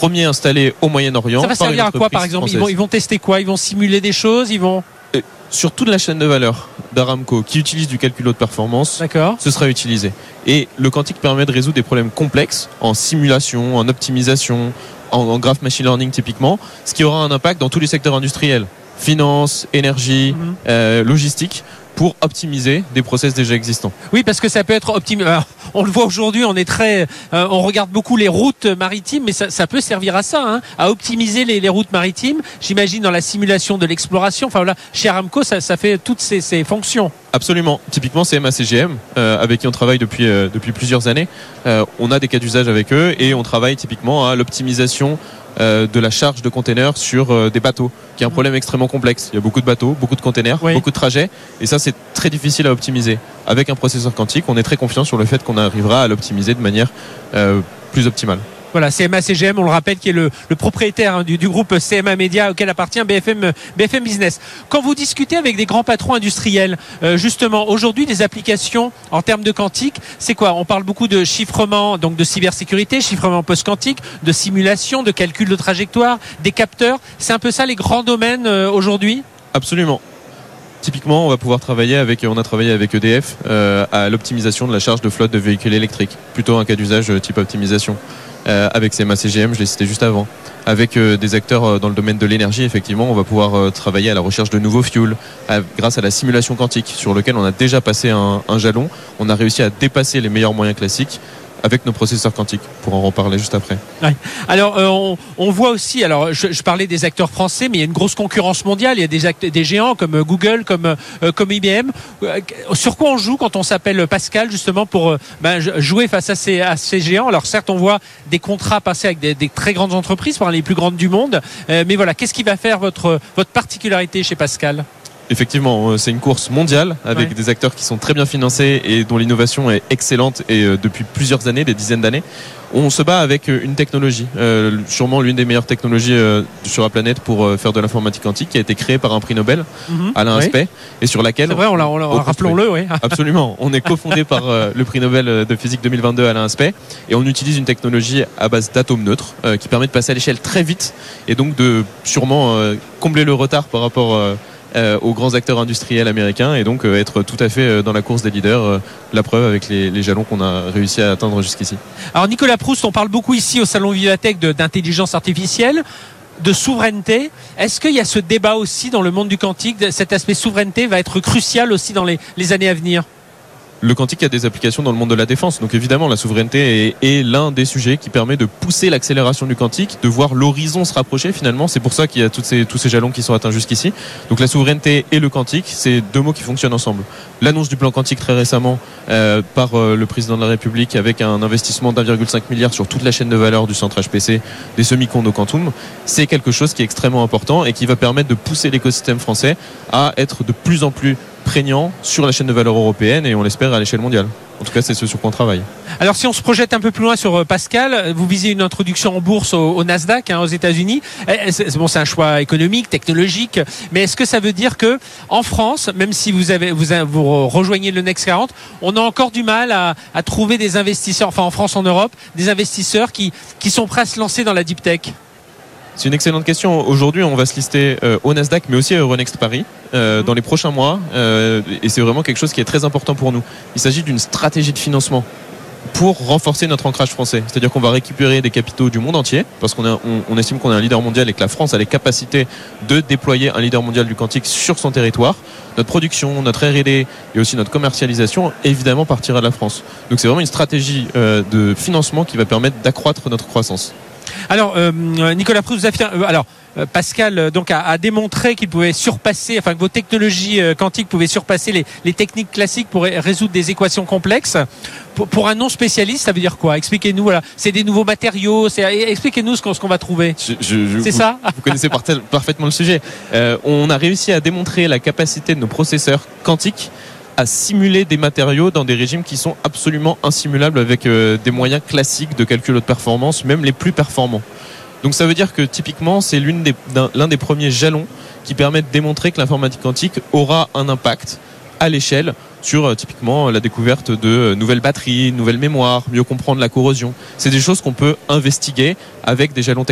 premier installé au Moyen-Orient. Ça va servir à quoi, par exemple? Ils vont tester quoi? Ils vont simuler des choses? Sur toute la chaîne de valeur d'Aramco qui utilise du calcul haute performance, D'accord. ce sera utilisé. Et le quantique permet de résoudre des problèmes complexes en simulation, en optimisation, en graph machine learning typiquement, ce qui aura un impact dans tous les secteurs industriels, finance, énergie, logistique, pour optimiser des process déjà existants. Oui, parce que ça peut être optimisé. On le voit aujourd'hui, on regarde beaucoup les routes maritimes, mais ça peut servir à ça, hein, à optimiser les routes maritimes. J'imagine dans la simulation de l'exploration. Enfin voilà, chez Aramco, ça fait toutes ces fonctions. Absolument. Typiquement, c'est CMA-CGM, avec qui on travaille depuis plusieurs années. On a des cas d'usage avec eux et on travaille typiquement à l'optimisation de la charge de containers sur des bateaux, qui est un problème extrêmement complexe. Il y a beaucoup de bateaux, beaucoup de containers, beaucoup de trajets, et ça c'est très difficile à optimiser. Avec un processeur quantique, on est très confiant sur le fait qu'on arrivera à l'optimiser de manière plus optimale. Voilà, CMA-CGM, on le rappelle, qui est le propriétaire du groupe CMA Média auquel appartient BFM Business. Quand vous discutez avec des grands patrons industriels, justement, aujourd'hui, des applications en termes de quantique, c'est quoi? On parle beaucoup de chiffrement, donc de cybersécurité, chiffrement post-quantique, de simulation, de calcul de trajectoire, des capteurs. C'est un peu ça les grands domaines aujourd'hui? Absolument. Typiquement, on a travaillé avec EDF à l'optimisation de la charge de flotte de véhicules électriques. Plutôt un cas d'usage type optimisation. Avec CMA-CGM, je l'ai cité juste avant. Avec des acteurs dans le domaine de l'énergie, effectivement, on va pouvoir travailler à la recherche de nouveaux fuels grâce à la simulation quantique sur lequel on a déjà passé un jalon. On a réussi à dépasser les meilleurs moyens classiques avec nos processeurs quantiques, pour en reparler juste après. Ouais. Alors, on voit aussi, alors je parlais des acteurs français, mais il y a une grosse concurrence mondiale. Il y a des géants comme Google, comme IBM. Sur quoi on joue quand on s'appelle Pascal, justement, pour jouer face à ces géants? Alors certes, on voit des contrats passer avec des très grandes entreprises, parmi les plus grandes du monde. Mais voilà, qu'est-ce qui va faire votre particularité chez Pascal? Effectivement, c'est une course mondiale avec des acteurs qui sont très bien financés et dont l'innovation est excellente et depuis plusieurs années, des dizaines d'années. On se bat avec une technologie, sûrement l'une des meilleures technologies sur la planète pour faire de l'informatique quantique, qui a été créée par un prix Nobel, Alain Aspect, et sur laquelle... C'est vrai, rappelons-le, oui. Absolument. On est cofondé par le prix Nobel de physique 2022, Alain Aspect, et on utilise une technologie à base d'atomes neutres qui permet de passer à l'échelle très vite et donc de sûrement combler le retard par rapport... aux grands acteurs industriels américains et donc être tout à fait dans la course des leaders, la preuve avec les jalons qu'on a réussi à atteindre jusqu'ici. Alors Nicolas Proust, on parle beaucoup ici au Salon Vivatech d'intelligence artificielle, de souveraineté. Est-ce qu'il y a ce débat aussi dans le monde du quantique? Cet aspect souveraineté va être crucial aussi dans les années à venir? Le quantique a des applications dans le monde de la défense. Donc évidemment, la souveraineté est l'un des sujets qui permet de pousser l'accélération du quantique, de voir l'horizon se rapprocher finalement. C'est pour ça qu'il y a tous ces jalons qui sont atteints jusqu'ici. Donc la souveraineté et le quantique, c'est deux mots qui fonctionnent ensemble. L'annonce du plan quantique très récemment par le président de la République avec un investissement d'1,5 milliard sur toute la chaîne de valeur du centre HPC, des semi-condos quantum, c'est quelque chose qui est extrêmement important et qui va permettre de pousser l'écosystème français à être de plus en plus prégnant sur la chaîne de valeur européenne et on l'espère à l'échelle mondiale. En tout cas, c'est ce sur quoi on travaille. Alors, si on se projette un peu plus loin sur Pascal, vous visez une introduction en bourse au Nasdaq, aux États-Unis. C'est un choix économique, technologique, mais est-ce que ça veut dire que en France, même si vous rejoignez le Next 40, on a encore du mal à trouver des investisseurs, enfin en France, en Europe, des investisseurs qui sont prêts à se lancer dans la deep tech? C'est une excellente question. Aujourd'hui, on va se lister au Nasdaq, mais aussi à Euronext Paris dans les prochains mois. Et c'est vraiment quelque chose qui est très important pour nous. Il s'agit d'une stratégie de financement pour renforcer notre ancrage français. C'est-à-dire qu'on va récupérer des capitaux du monde entier, parce qu'on estime qu'on est un leader mondial et que la France a les capacités de déployer un leader mondial du quantique sur son territoire. Notre production, notre R&D et aussi notre commercialisation, évidemment, partira de la France. Donc c'est vraiment une stratégie de financement qui va permettre d'accroître notre croissance. Alors, Nicolas Proust, vous affirmez... Pascal donc a démontré qu'il pouvait surpasser, que vos technologies quantiques pouvaient surpasser les techniques classiques pour résoudre des équations complexes. Pour un non spécialiste, ça veut dire quoi? Expliquez-nous. Voilà, c'est des nouveaux matériaux. Expliquez-nous ce qu'on va trouver. C'est ça? Vous connaissez parfaitement le sujet. On a réussi à démontrer la capacité de nos processeurs quantiques à simuler des matériaux dans des régimes qui sont absolument insimulables avec des moyens classiques de calcul haute performance, même les plus performants. Donc ça veut dire que typiquement c'est l'un des premiers jalons qui permet de démontrer que l'informatique quantique aura un impact à l'échelle sur typiquement la découverte de nouvelles batteries, nouvelles mémoires, mieux comprendre la corrosion. C'est des choses qu'on peut investiguer avec des jalons technologiques